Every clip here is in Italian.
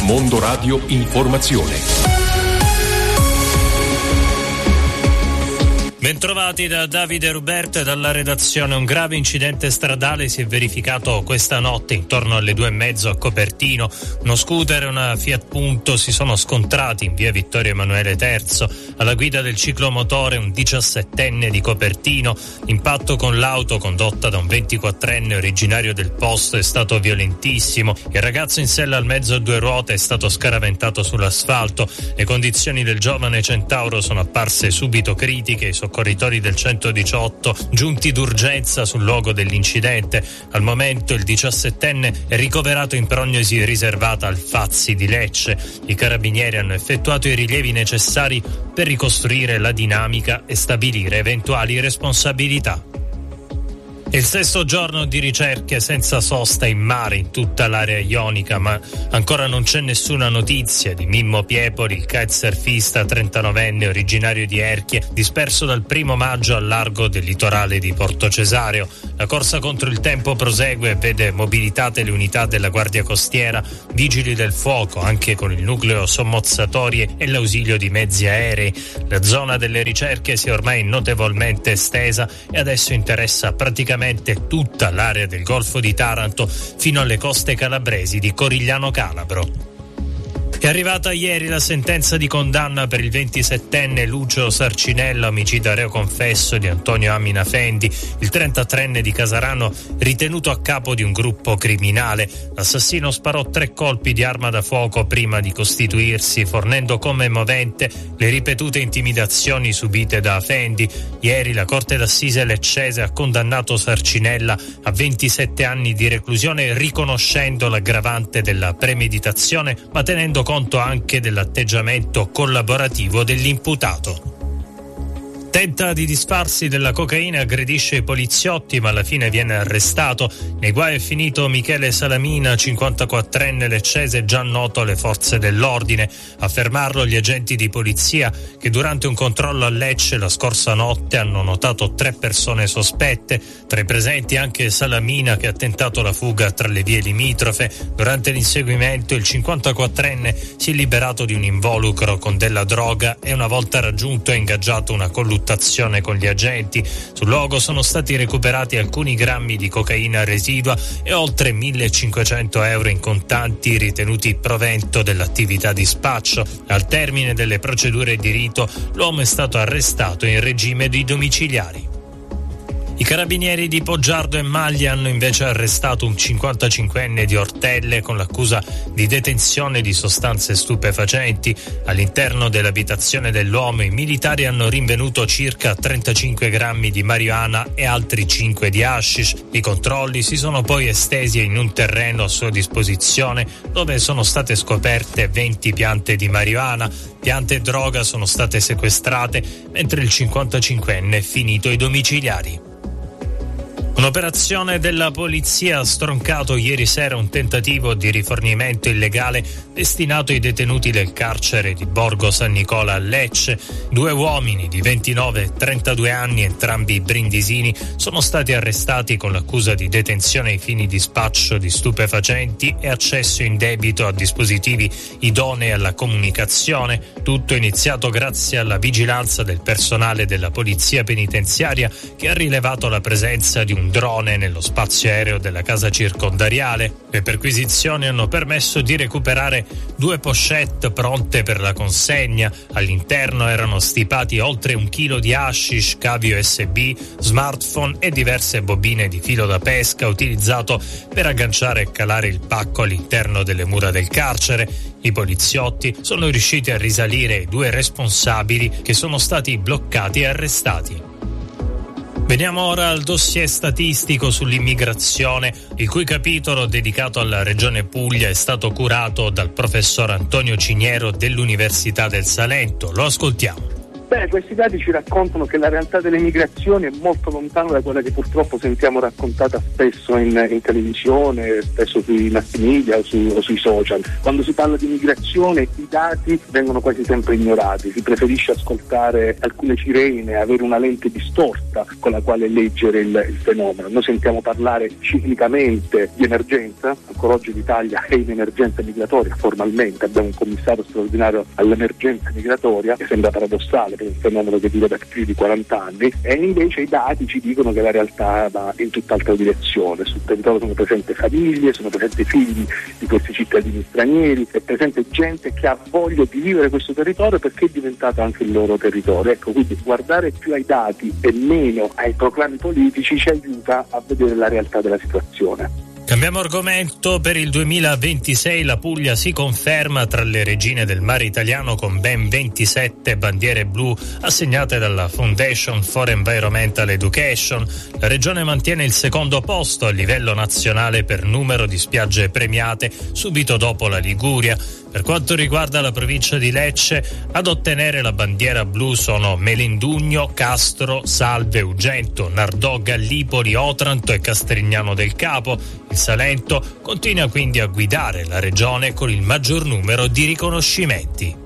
Mondo Radio Informazione. Bentrovati da Davide Ruberto e dalla redazione. Un grave incidente stradale si è verificato questa notte intorno alle 2:30 a Copertino. Uno scooter e una Fiat Punto si sono scontrati in via Vittorio Emanuele III. Alla guida del ciclomotore un 17enne di Copertino. L'impatto con l'auto condotta da un 24enne originario del posto è stato violentissimo. Il ragazzo in sella al mezzo a due ruote è stato scaraventato sull'asfalto. Le condizioni del giovane centauro sono apparse subito critiche. I soccorritori del 118 giunti d'urgenza sul luogo dell'incidente. Al momento il 17enne è ricoverato in prognosi riservata al Fazzi di Lecce. I carabinieri hanno effettuato i rilievi necessari per ricostruire la dinamica e stabilire eventuali responsabilità. Il sesto giorno di ricerche senza sosta in mare in tutta l'area ionica, ma ancora non c'è nessuna notizia di Mimmo Piepoli, il kitesurfista 39enne originario di Erchie, disperso dal 1 maggio al largo del litorale di Porto Cesareo. La corsa contro il tempo prosegue e vede mobilitate le unità della Guardia Costiera, vigili del fuoco, anche con il nucleo sommozzatorie e l'ausilio di mezzi aerei. La zona delle ricerche si è ormai notevolmente estesa e adesso interessa praticamente tutta l'area del Golfo di Taranto fino alle coste calabresi di Corigliano Calabro. È arrivata ieri la sentenza di condanna per il 27enne Lucio Sarcinella, omicida reo confesso di Antonio Amina Fendi, il 33enne di Casarano ritenuto a capo di un gruppo criminale. L'assassino sparò 3 colpi di arma da fuoco prima di costituirsi, fornendo come movente le ripetute intimidazioni subite da Fendi. Ieri la Corte d'Assise leccese ha condannato Sarcinella a 27 anni di reclusione, riconoscendo l'aggravante della premeditazione, ma tenendo conto anche dell'atteggiamento collaborativo dell'imputato. Tenta di disfarsi della cocaina, aggredisce i poliziotti ma alla fine viene arrestato. Nei guai è finito Michele Salamina, 54enne leccese già noto alle forze dell'ordine. A fermarlo gli agenti di polizia che durante un controllo a Lecce la scorsa notte hanno notato 3 persone sospette. Tra i presenti anche Salamina, che ha tentato la fuga tra le vie limitrofe. Durante l'inseguimento il 54enne si è liberato di un involucro con della droga e una volta raggiunto ha ingaggiato una colluttazione con gli agenti. Sul luogo sono stati recuperati alcuni grammi di cocaina residua e oltre 1.500 euro in contanti ritenuti provento dell'attività di spaccio. Al termine delle procedure di rito l'uomo è stato arrestato in regime di domiciliari. I carabinieri di Poggiardo e Maglia hanno invece arrestato un 55enne di Ortelle con l'accusa di detenzione di sostanze stupefacenti. All'interno dell'abitazione dell'uomo i militari hanno rinvenuto circa 35 grammi di marijuana e altri 5 di hashish. I controlli si sono poi estesi in un terreno a sua disposizione dove sono state scoperte 20 piante di marijuana. Piante e droga sono state sequestrate mentre il 55enne è finito ai domiciliari. Un'operazione della polizia ha stroncato ieri sera un tentativo di rifornimento illegale destinato ai detenuti del carcere di Borgo San Nicola a Lecce. 2 uomini di 29 e 32 anni, entrambi brindisini, sono stati arrestati con l'accusa di detenzione ai fini di spaccio di stupefacenti e accesso indebito a dispositivi idonei alla comunicazione. Tutto è iniziato grazie alla vigilanza del personale della polizia penitenziaria che ha rilevato la presenza di un drone nello spazio aereo della casa circondariale. Le perquisizioni hanno permesso di recuperare 2 pochette pronte per la consegna. All'interno erano stipati oltre 1 chilo di hashish, cavi USB, smartphone e diverse bobine di filo da pesca utilizzato per agganciare e calare il pacco all'interno delle mura del carcere. I poliziotti sono riusciti a risalire ai 2 responsabili che sono stati bloccati e arrestati. Veniamo ora al dossier statistico sull'immigrazione, il cui capitolo dedicato alla Regione Puglia è stato curato dal professor Antonio Ciniero dell'Università del Salento. Lo ascoltiamo. Questi dati ci raccontano che la realtà delle migrazioni è molto lontana da quella che purtroppo sentiamo raccontata spesso in televisione, spesso sui mass media o sui social. Quando si parla di migrazione i dati vengono quasi sempre ignorati, si preferisce ascoltare alcune sirene, avere una lente distorta con la quale leggere il fenomeno. Noi sentiamo parlare ciclicamente di emergenza, ancora oggi l'Italia è in emergenza migratoria formalmente, abbiamo un commissario straordinario all'emergenza migratoria, che sembra paradossale per un fenomeno che dura da più di 40 anni, e invece i dati ci dicono che la realtà va in tutt'altra direzione. Sul territorio sono presenti famiglie, sono presenti figli di questi cittadini stranieri, è presente gente che ha voglia di vivere questo territorio perché è diventato anche il loro territorio. Ecco, quindi guardare più ai dati e meno ai proclami politici ci aiuta a vedere la realtà della situazione. Cambiamo argomento. Per il 2026 la Puglia si conferma tra le regine del mare italiano con ben 27 bandiere blu assegnate dalla Foundation for Environmental Education. La regione mantiene il secondo posto a livello nazionale per numero di spiagge premiate, subito dopo la Liguria. Per quanto riguarda la provincia di Lecce, ad ottenere la bandiera blu sono Melindugno, Castro, Salve, Ugento, Nardò, Gallipoli, Otranto e Castrignano del Capo. Il Salento continua quindi a guidare la regione con il maggior numero di riconoscimenti.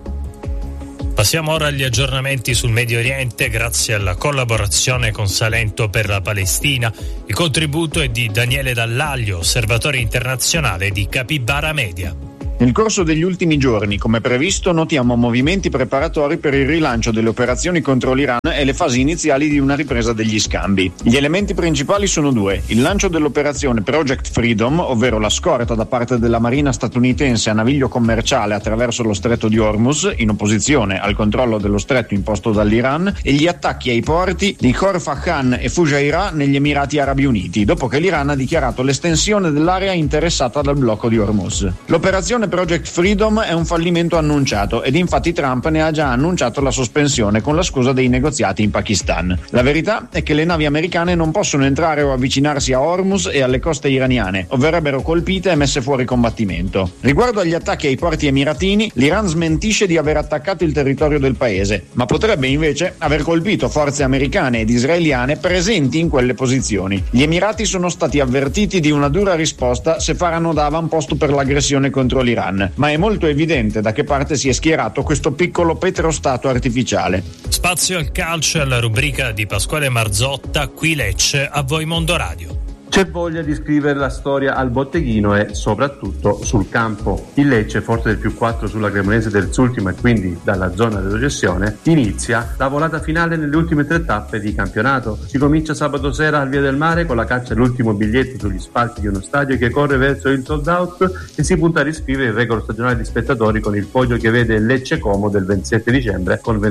Passiamo ora agli aggiornamenti sul Medio Oriente grazie alla collaborazione con Salento per la Palestina. Il contributo è di Daniele Dallaglio, osservatore internazionale di Capibara Media. Nel corso degli ultimi giorni, come previsto, notiamo movimenti preparatori per il rilancio delle operazioni contro l'Iran e le fasi iniziali di una ripresa degli scambi. Gli elementi principali sono due: il lancio dell'operazione Project Freedom, ovvero la scorta da parte della Marina statunitense a naviglio commerciale attraverso lo stretto di Hormuz, in opposizione al controllo dello stretto imposto dall'Iran, e gli attacchi ai porti di Khor Fakkan e Fujairah negli Emirati Arabi Uniti, dopo che l'Iran ha dichiarato l'estensione dell'area interessata dal blocco di Hormuz. L'operazione Project Freedom è un fallimento annunciato ed infatti Trump ne ha già annunciato la sospensione con la scusa dei negoziati in Pakistan. La verità è che le navi americane non possono entrare o avvicinarsi a Hormuz e alle coste iraniane, o verrebbero colpite e messe fuori combattimento. Riguardo agli attacchi ai porti emiratini, l'Iran smentisce di aver attaccato il territorio del paese, ma potrebbe invece aver colpito forze americane ed israeliane presenti in quelle posizioni. Gli Emirati sono stati avvertiti di una dura risposta se faranno da avamposto per l'aggressione contro l'Iran, ma è molto evidente da che parte si è schierato questo piccolo petrostato artificiale. Spazio al calcio e alla rubrica di Pasquale Marzotta, qui Lecce, a voi Mondo Radio. C'è voglia di scrivere la storia al botteghino e soprattutto sul campo. Il Lecce, forte del +4 sulla Cremonese terzultima e quindi dalla zona della retrocessione, inizia la volata finale nelle ultime 3 tappe di campionato. Si comincia sabato sera al Via del Mare con la caccia all'ultimo biglietto sugli spalti di uno stadio che corre verso il sold out e si punta a riscrivere il record stagionale di spettatori con il podio che vede Lecce Como del 27 dicembre con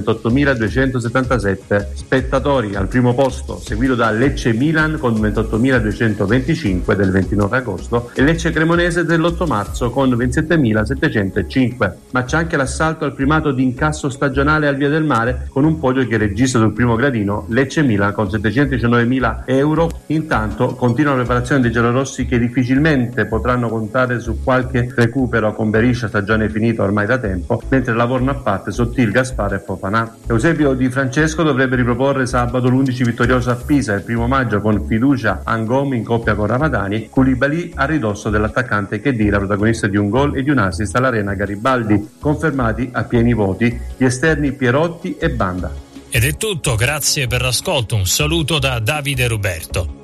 28.277 spettatori al primo posto, seguito da Lecce Milan con 28.225 del 29 agosto e Lecce Cremonese dell'8 marzo con 27.705. Ma c'è anche l'assalto al primato di incasso stagionale al Via del Mare con un podio che registra sul primo gradino Lecce Milan con 719.000 euro. Intanto continua la preparazione dei giallorossi che difficilmente potranno contare su qualche recupero con Beriscia, stagione finita ormai da tempo, mentre lavorano a parte Sottil, Gaspare e Fofanà. Eusebio Di Francesco dovrebbe riproporre sabato l'11 vittorioso a Pisa il 1 maggio con fiducia Angomi in coppia con Ramadani, Koulibaly a ridosso dell'attaccante Khedira, protagonista di un gol e di un assist all'Arena Garibaldi. Confermati a pieni voti gli esterni Pierotti e Banda. Ed è tutto, grazie per l'ascolto, un saluto da Davide Ruberto.